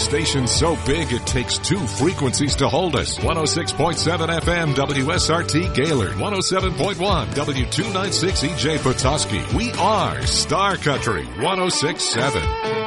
station so big it takes 2 frequencies to hold us. 106.7 FM WSRT Gaylord, 107.1 W296 EJ Petoskey. We are Star Country 106.7.